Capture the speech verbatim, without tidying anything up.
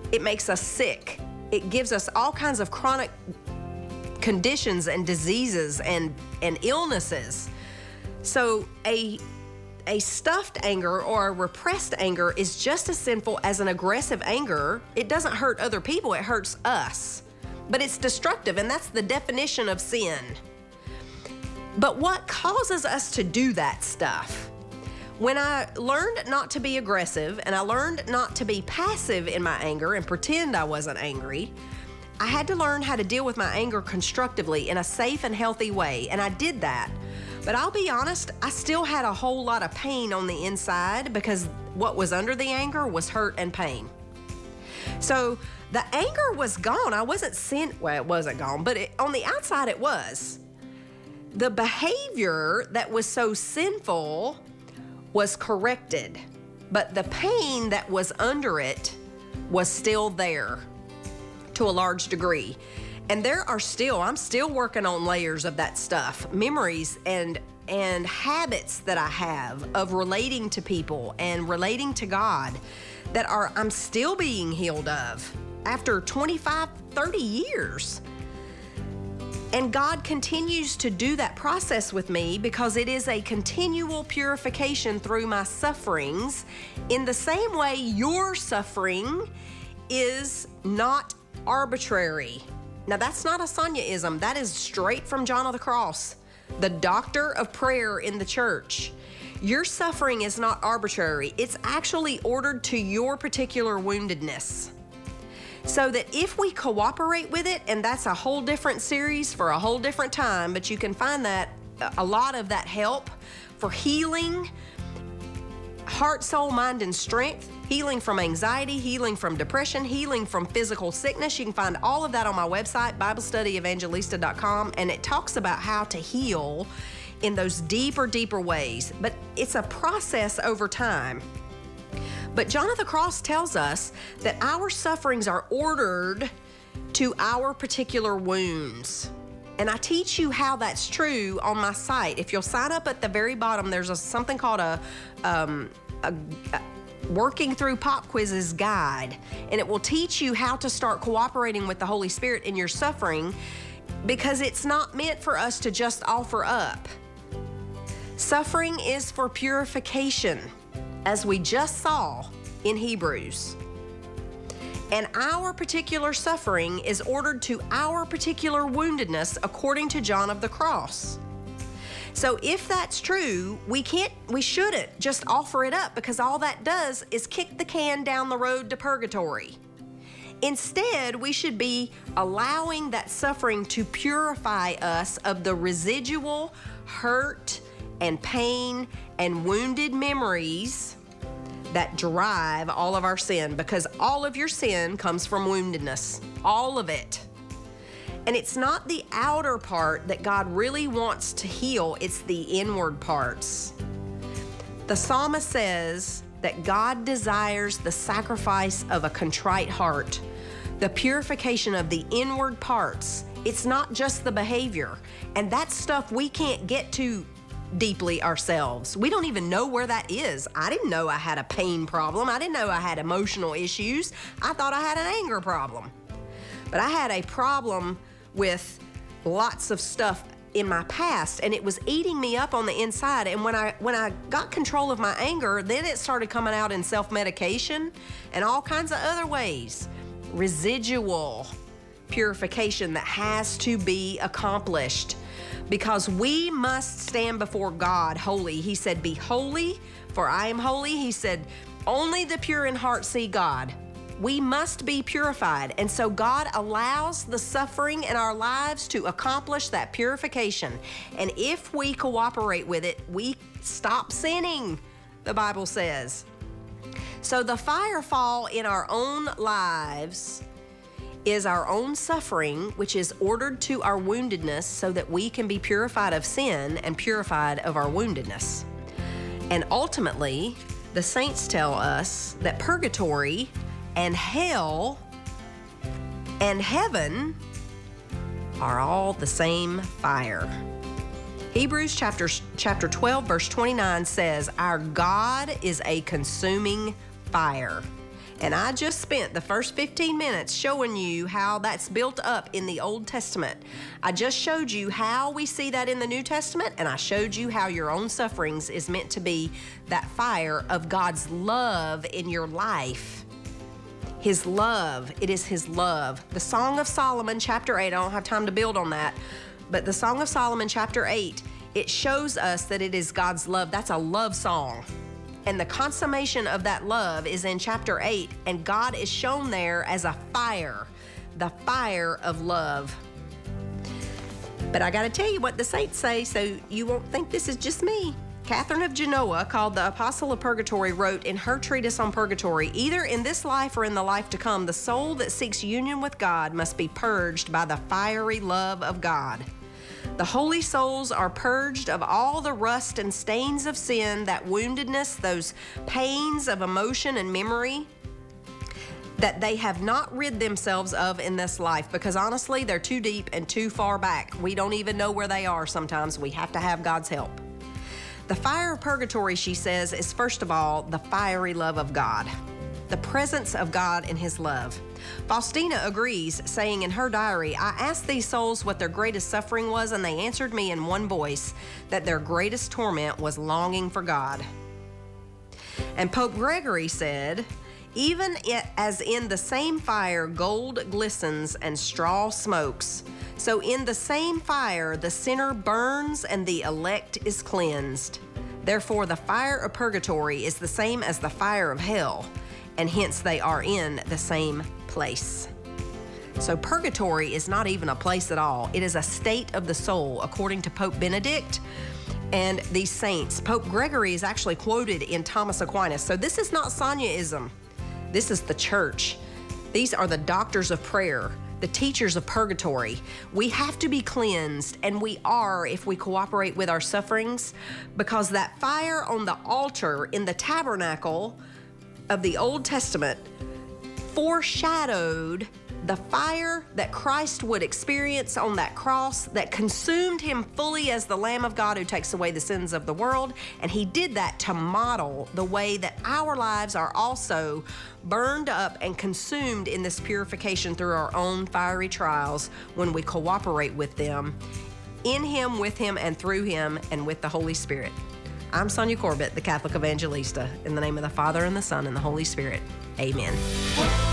It makes us sick. It gives us all kinds of chronic conditions and diseases and, and illnesses. So a, a stuffed anger or a repressed anger is just as sinful as an aggressive anger. It doesn't hurt other people, it hurts us. But it's destructive, and that's the definition of sin. But what causes us to do that stuff? When I learned not to be aggressive and I learned not to be passive in my anger and pretend I wasn't angry, I had to learn how to deal with my anger constructively in a safe and healthy way, and I did that. But I'll be honest, I still had a whole lot of pain on the inside because what was under the anger was hurt and pain. So the anger was gone. I wasn't sin, well, it wasn't gone, but it, on the outside it was. The behavior that was so sinful was corrected, but the pain that was under it was still there to a large degree. And there are still, I'm still working on layers of that stuff, memories and and habits that I have of relating to people and relating to God that are, I'm still being healed of after twenty-five, thirty years. And God continues to do that process with me because it is a continual purification through my sufferings, in the same way your suffering is not arbitrary. Now, that's not a Sonyaism. That is straight from John of the Cross, the doctor of prayer in the church. Your suffering is not arbitrary. It's actually ordered to your particular woundedness. So that if we cooperate with it, and that's a whole different series for a whole different time, but you can find that a lot of that help for healing, heart, soul, mind, and strength, healing from anxiety, healing from depression, healing from physical sickness. You can find all of that on my website, Bible Study Evangelista dot com, and it talks about how to heal in those deeper, deeper ways. But it's a process over time. But John of the Cross tells us that our sufferings are ordered to our particular wounds. And I teach you how that's true on my site. If you'll sign up at the very bottom, there's a, something called a, um, a, a Working Through Pop Quizzes guide. And it will teach you how to start cooperating with the Holy Spirit in your suffering, because it's not meant for us to just offer up. Suffering is for purification, as we just saw in Hebrews. And our particular suffering is ordered to our particular woundedness according to John of the Cross. So if that's true, we can't, we shouldn't just offer it up, because all that does is kick the can down the road to purgatory. Instead, we should be allowing that suffering to purify us of the residual hurt and pain and wounded memories that drive all of our sin, because all of your sin comes from woundedness, all of it. And it's not the outer part that God really wants to heal, it's the inward parts. The psalmist says that God desires the sacrifice of a contrite heart, the purification of the inward parts. It's not just the behavior, and that's stuff we can't get to deeply ourselves. We don't even know where that is. I didn't know I had a pain problem. I didn't know I had emotional issues. I thought I had an anger problem. But I had a problem with lots of stuff in my past, and it was eating me up on the inside. And when I when I got control of my anger, then it started coming out in self-medication and all kinds of other ways. Residual purification that has to be accomplished, because we must stand before God holy. He said, "Be holy, for I am holy." He said, "Only the pure in heart see God." We must be purified. And so God allows the suffering in our lives to accomplish that purification. And if we cooperate with it, we stop sinning, the Bible says. So the firefall in our own lives is our own suffering, which is ordered to our woundedness so that we can be purified of sin and purified of our woundedness. And ultimately, the saints tell us that purgatory and hell and heaven are all the same fire. Hebrews chapter, chapter twelve, verse twenty-nine says, "Our God is a consuming fire." And I just spent the first fifteen minutes showing you how that's built up in the Old Testament. I just showed you how we see that in the New Testament, and I showed you how your own sufferings is meant to be that fire of God's love in your life. His love, it is His love. The Song of Solomon, chapter eight, I don't have time to build on that, but the Song of Solomon, chapter eight, it shows us that it is God's love. That's a love song. And the consummation of that love is in chapter eight, and God is shown there as a fire, the fire of love. But I got to tell you what the saints say so you won't think this is just me. Catherine of Genoa, called the Apostle of Purgatory, wrote in her treatise on purgatory, either in this life or in the life to come, the soul that seeks union with God must be purged by the fiery love of God. The holy souls are purged of all the rust and stains of sin, that woundedness, those pains of emotion and memory that they have not rid themselves of in this life, because honestly, they're too deep and too far back. We don't even know where they are sometimes. We have to have God's help. The fire of purgatory, she says, is first of all the fiery love of God, the presence of God in His love. Faustina agrees, saying in her diary, I asked these souls what their greatest suffering was, and they answered me in one voice that their greatest torment was longing for God. And Pope Gregory said, even as in the same fire gold glistens and straw smokes, so in the same fire the sinner burns and the elect is cleansed. Therefore the fire of purgatory is the same as the fire of hell, and hence they are in the same place. So purgatory is not even a place at all. It is a state of the soul, according to Pope Benedict and these saints. Pope Gregory is actually quoted in Thomas Aquinas. So this is not Sonyaism. This is the church. These are the doctors of prayer, the teachers of purgatory. We have to be cleansed, and we are if we cooperate with our sufferings, because that fire on the altar in the tabernacle of the Old Testament foreshadowed the fire that Christ would experience on that cross that consumed Him fully as the Lamb of God who takes away the sins of the world. And He did that to model the way that our lives are also burned up and consumed in this purification through our own fiery trials when we cooperate with them, in Him, with Him, and through Him, and with the Holy Spirit. I'm Sonia Corbett, the Catholic Evangelista. In the name of the Father, and the Son, and the Holy Spirit. Amen.